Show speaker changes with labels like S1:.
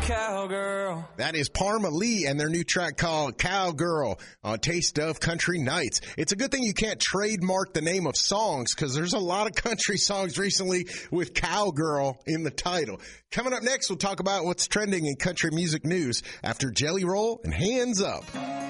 S1: Cowgirl.
S2: That is Parma Lee and their new track called Cowgirl on Taste of Country Nights. It's a good thing you can't trademark the name of songs because there's a lot of country songs recently with Cowgirl in the title. Coming up next, we'll talk about what's trending in country music news after Jelly Roll and Hands Up.